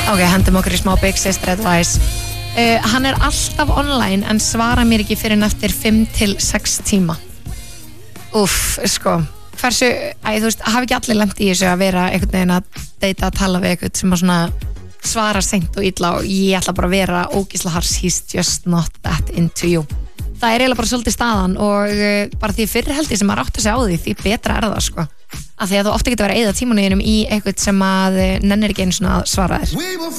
Ok, hendum okkur í smá Big Sister Advice. Hann alltaf online en svarar mér ekki fyrir eftir 5 til 6 tíma. Úff, sko, hversu, þú veist, hafi ekki allir lent í þessu að vera einhvern veginn að deyta að tala við einhvern sem að svona svara seint og illa og ég ætla bara að vera ógeðslega harsh, he's just not that into you. Það eiginlega bara svolítið staðan og bara því fyrr held ég sem maður átti sig á því betra það, sko. Af því að þú ofta getur verið að eyða tímanuðinum í eitthvað sem að nennir ekki einu svona að svara þér.